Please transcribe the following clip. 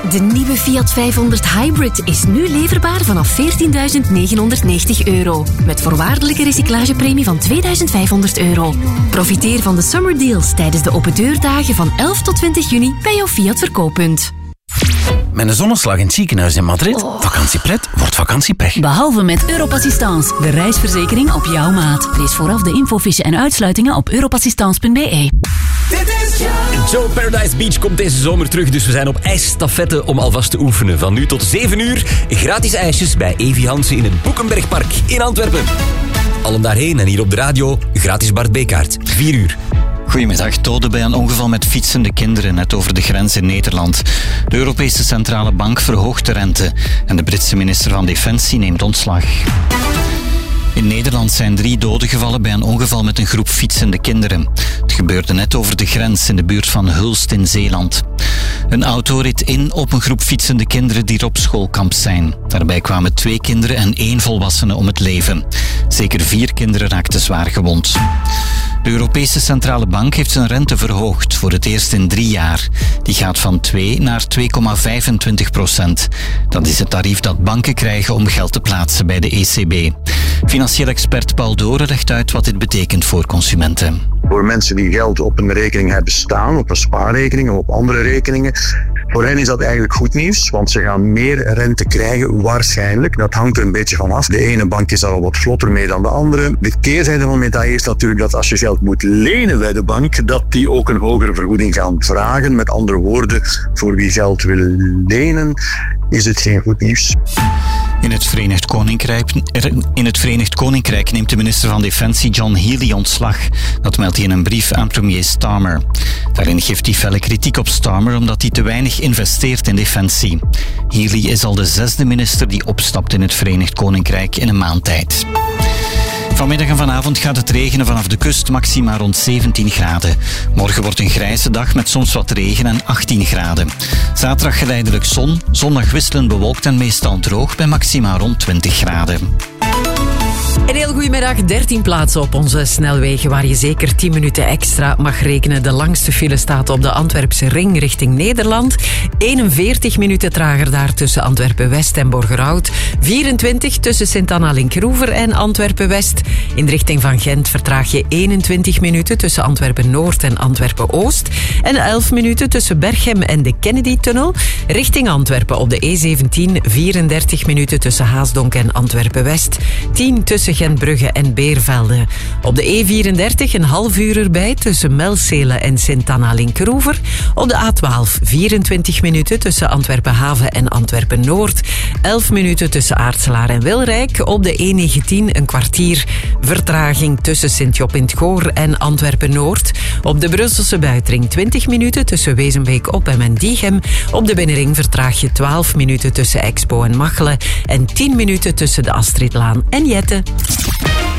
De nieuwe Fiat 500 Hybrid is nu leverbaar vanaf €14.990. Met voorwaardelijke recyclagepremie van €2.500. Profiteer van de summer deals tijdens de opendeurdagen van 11 tot 20 juni bij jouw Fiat verkooppunt. Met een zonneslag in het ziekenhuis in Madrid. Vakantiepret wordt vakantiepech. Behalve met Europassistance, de reisverzekering op jouw maat. Lees vooraf de infofiche en uitsluitingen op europassistance.be. Joe Paradise Beach komt deze zomer terug, dus we zijn op ijsstafette om alvast te oefenen. Van nu tot 7 uur, gratis ijsjes bij Evi Hansen in het Boekenbergpark in Antwerpen. Allen daarheen en hier op de radio, gratis Bart B-kaart. 4 uur. Goedemiddag. Doden bij een ongeval met fietsende kinderen net over de grens in Nederland. De Europese Centrale Bank verhoogt de rente en de Britse minister van Defensie neemt ontslag. In Nederland zijn 3 doden gevallen bij een ongeval met een groep fietsende kinderen. Het gebeurde net over de grens in de buurt van Hulst in Zeeland. Een auto reed in op een groep fietsende kinderen die er op schoolkamp zijn. Daarbij kwamen 2 kinderen en 1 volwassene om het leven. Zeker 4 kinderen raakten zwaar gewond. De Europese Centrale Bank heeft zijn rente verhoogd voor het eerst in 3 jaar. Die gaat van 2 naar 2,25%. Dat is het tarief dat banken krijgen om geld te plaatsen bij de ECB. Financieel expert Paul Doren legt uit wat dit betekent voor consumenten. Voor mensen die geld op een rekening hebben staan, op een spaarrekening of op andere rekeningen, voor hen is dat eigenlijk goed nieuws, want ze gaan meer rente krijgen, waarschijnlijk. Dat hangt er een beetje van af. De ene bank is daar al wat vlotter mee dan de andere. De keerzijde van de medaille is natuurlijk dat als je geld moet lenen bij de bank, dat die ook een hogere vergoeding gaan vragen. Met andere woorden, voor wie geld wil lenen, is het geen goed nieuws. In het Verenigd Koninkrijk neemt de minister van Defensie John Healey ontslag. Dat meldt hij in een brief aan premier Starmer. Daarin geeft hij felle kritiek op Starmer omdat hij te weinig investeert in defensie. Healey is al de 6e minister die opstapt in het Verenigd Koninkrijk in een maand tijd. Vanmiddag en vanavond gaat het regenen vanaf de kust, maxima rond 17 graden. Morgen wordt een grijze dag met soms wat regen en 18 graden. Zaterdag geleidelijk zon, zondag wisselend bewolkt en meestal droog bij maxima rond 20 graden. Een heel goedemiddag. 13 plaatsen op onze snelwegen waar je zeker 10 minuten extra mag rekenen. De langste file staat op de Antwerpse ring richting Nederland. 41 minuten trager daar tussen Antwerpen-West en Borgerhout. 24 tussen Sint-Anna-Linkeroever en Antwerpen-West. In de richting van Gent vertraag je 21 minuten tussen Antwerpen-Noord en Antwerpen-Oost. En 11 minuten tussen Berchem en de Kennedy-tunnel. Richting Antwerpen op de E17 34 minuten tussen Haasdonk en Antwerpen-West. 10 tussen Gentbrugge en Beervelde. Op de E34 een half uur erbij tussen Melcelen en Sint-Anna-Linkeroever. Op de A12 24 minuten tussen Antwerpen-Haven en Antwerpen-Noord. 11 minuten tussen Aartselaar en Wilrijk. Op de E19 een kwartier vertraging tussen Sint-Job-in-'t-Goor en Antwerpen-Noord. Op de Brusselse buitenring 20 minuten tussen Wezenbeek-Oppem en Diegem. Op de binnenring vertraag je 12 minuten tussen Expo en Machelen. En 10 minuten tussen de Astridlaan en Jette.